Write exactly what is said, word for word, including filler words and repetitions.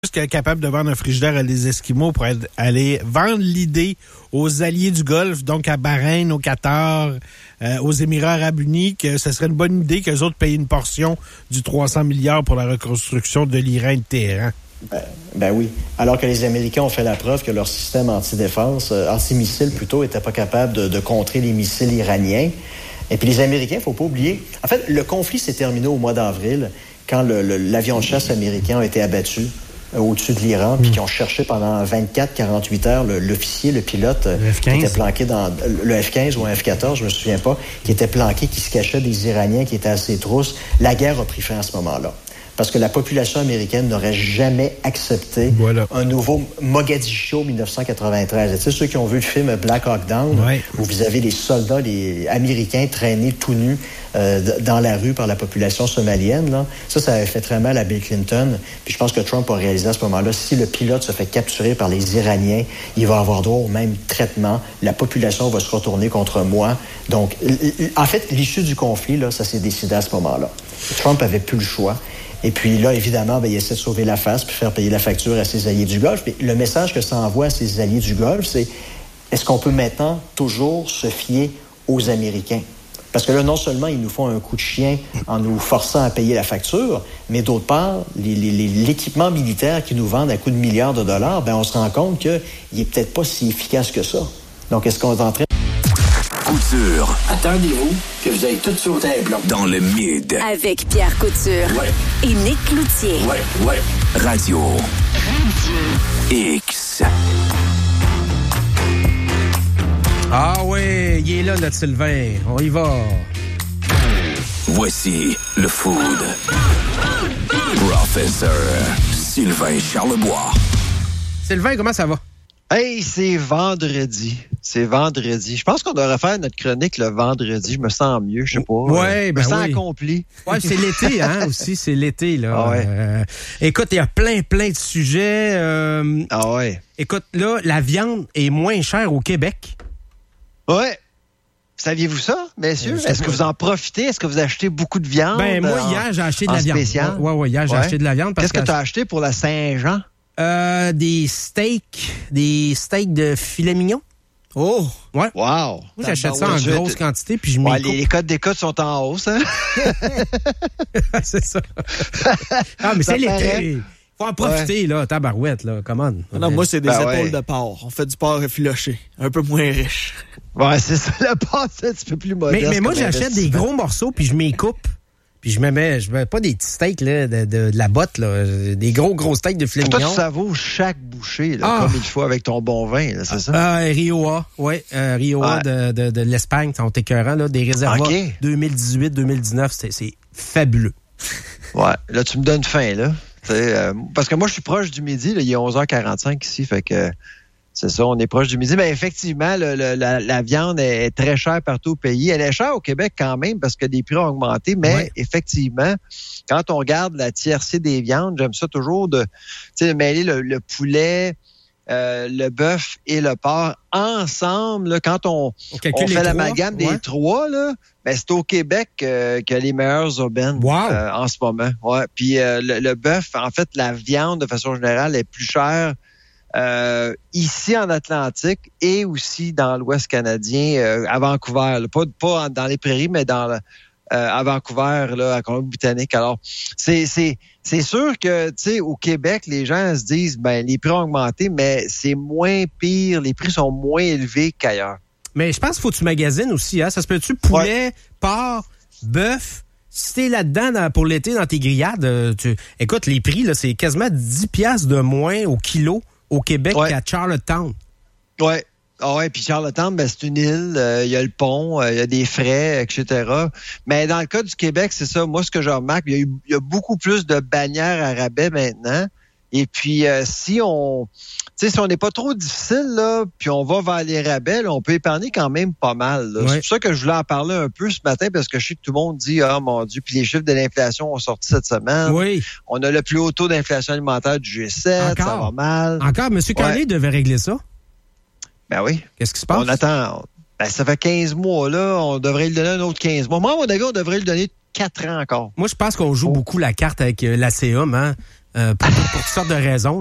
capable de vendre un frigidaire à des Esquimaux pour aller vendre l'idée aux alliés du Golfe, donc à Bahreïn, au Qatar, euh, aux Émirats arabes unis, que ce serait une bonne idée qu'eux autres payent une portion du trois cents milliards pour la reconstruction de l'Iran et de Téhéran. Ben, ben oui. Alors que les Américains ont fait la preuve que leur système antidéfense, euh, antimissile plutôt, était pas capable de, de contrer les missiles iraniens. Et puis les Américains, il faut pas oublier. En fait, le conflit s'est terminé au mois d'avril, quand le, le, l'avion de chasse américain a été abattu euh, au-dessus de l'Iran, puis mmh. qui ont cherché pendant vingt-quatre à quarante-huit heures le, l'officier, le pilote, euh, qui était planqué dans le F quinze ou un F quatorze, je me souviens pas, qui était planqué, qui se cachait des Iraniens qui étaient à ses trousses. La guerre a pris fin à ce moment-là. Parce que la population américaine n'aurait jamais accepté voilà. un nouveau Mogadiscio dix-neuf cent quatre-vingt-treize. Tu sais, ceux qui ont vu le film Black Hawk Down, ouais. où vous avez les soldats les américains traînés tout nus euh, dans la rue par la population somalienne, là. Ça, ça avait fait très mal à Bill Clinton. Puis je pense que Trump a réalisé à ce moment-là, si le pilote se fait capturer par les Iraniens, il va avoir droit au même traitement. La population va se retourner contre moi. Donc, en fait, l'issue du conflit, là, ça s'est décidé à ce moment-là. Trump avait plus le choix. Et puis là, évidemment, ben, il essaie de sauver la face puis faire payer la facture à ses alliés du Golfe. Mais le message que ça envoie à ses alliés du Golfe, c'est est-ce qu'on peut maintenant toujours se fier aux Américains? Parce que là, non seulement ils nous font un coup de chien en nous forçant à payer la facture, mais d'autre part, les, les, les, l'équipement militaire qu'ils nous vendent à coups de milliards de dollars, ben on se rend compte qu'il n'est peut-être pas si efficace que ça. Donc, est-ce qu'on est en train... Couture. Attendez-vous que vous ayez tout sauté un plomb. Dans le mid. Avec Pierre Couture. Ouais. Et Nick Cloutier. Ouais, ouais. Radio. Radio. X. Ah ouais, il est là, notre Sylvain. On y va. Voici le food. Professeur Sylvain Charlebois. Sylvain, comment ça va? Hey, c'est vendredi. C'est vendredi. Je pense qu'on devrait faire notre chronique le vendredi. Je me sens mieux, je sais pas. Ouais, je ben me sens oui. accompli. Ouais, c'est l'été, hein, aussi. C'est l'été, là. Ah ouais. Euh, écoute, il y a plein, plein de sujets. Euh, ah ouais. Écoute, là, la viande est moins chère au Québec. Ouais. Saviez-vous ça, messieurs? Euh, Est-ce que vous en profitez? Est-ce que vous achetez beaucoup de viande? Ben, moi, hier, j'ai acheté de la viande. Spécial? Ouais, ouais, hier, j'ai ouais. acheté de la viande. Parce Qu'est-ce que tu as acheté pour la Saint-Jean? Euh, des steaks, des steaks de filet mignon. Oh! Ouais. Wow! Moi, j'achète ça en je grosse quantité, puis je ouais, m'y coupe. Les codes d'écoute sont en hausse, hein? C'est ça. Ah, mais ça c'est l'été. Faut en profiter, ouais. là, tabarouette, là. Come on. Non, moi, c'est des ben épaules ouais. de porc. On fait du porc effiloché. Un peu moins riche. Ouais, c'est ça. Le porc, c'est un petit peu plus modeste. Mais, mais moi, j'achète des gros morceaux, puis je m'y coupe. Puis je me mets, je mets pas des petits steaks là, de, de, de la botte, là, des gros, gros steaks de filet mignon. Toi, tu savoures chaque bouchée, là, ah. comme il faut avec ton bon vin, là, c'est ça? Euh, Rioja, oui. Euh, Rioja ouais. de, de, de l'Espagne, sont écœurants, là, des réservoirs okay. deux mille dix-huit deux mille dix-neuf, c'est, c'est fabuleux. Ouais, là, tu me donnes faim, là. Euh, parce que moi, je suis proche du midi, là, il est onze heures quarante-cinq ici, fait que... C'est ça, on est proche du midi. Mais effectivement, le, le, la, la viande est très chère partout au pays. Elle est chère au Québec quand même parce que les prix ont augmenté. Mais ouais. effectivement, quand on regarde la tiercé des viandes, j'aime ça toujours de, de mêler le, le poulet, euh, le bœuf et le porc ensemble. Là, quand on, on, on fait l'amalgame des ouais. trois, là, ben, c'est au Québec euh, que les meilleures aubaines wow. euh, en ce moment. Ouais. Puis euh, le, le bœuf, en fait, la viande de façon générale est plus chère Euh, ici en Atlantique et aussi dans l'Ouest canadien, euh, à Vancouver, là, pas, pas dans les prairies, mais dans le, euh, à Vancouver, là, à Colombie-Britannique. Alors, c'est, c'est, c'est sûr que, tu sais, au Québec, les gens se disent, ben, les prix ont augmenté, mais c'est moins pire, les prix sont moins élevés qu'ailleurs. Mais je pense qu'il faut que tu magasines aussi, hein. Ça se peut-tu poulet, ouais. porc, bœuf? Si t'es là-dedans dans, pour l'été dans tes grillades, tu, écoute, les prix, là, c'est quasiment dix piastres de moins au kilo au Québec ouais. qu'à Charlottetown. Oui. Ah ouais, puis Charlottetown, ben, c'est une île, il euh, y a le pont, il euh, y a des frais, et cetera. Mais dans le cas du Québec, c'est ça. Moi, ce que je remarque, il y, y a beaucoup plus de bannières à rabais maintenant. Et puis, euh, si on... Tu sais, si on n'est pas trop difficile, là, puis on va vers les rabais, là, on peut épargner quand même pas mal. Là. Ouais. C'est pour ça que je voulais en parler un peu ce matin, parce que je sais que tout le monde dit « Ah, mon Dieu », puis les chiffres de l'inflation ont sorti cette semaine. Oui. On a le plus haut taux d'inflation alimentaire du G sept, Encore? Ça va mal. Encore, M. Carlé ouais. devait régler ça. Ben oui. Qu'est-ce qui se passe? On attend. Ben, ça fait quinze mois, là. On devrait lui donner un autre quinze mois. Moi, à mon avis, on devrait lui donner quatre ans encore. Moi, je pense qu'on joue oh. beaucoup la carte avec euh, l'A C A M, hein? euh, pour, pour toutes sortes de raisons.